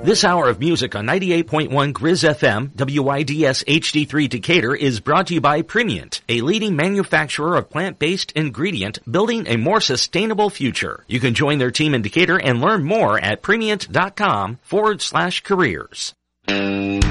This hour of music on 98.1 Grizz FM, WIDS HD3 Decatur is brought to you by Premiant, a leading manufacturer of plant-based ingredient building a more sustainable future. You can join their team in Decatur and learn more at premiant.com/careers.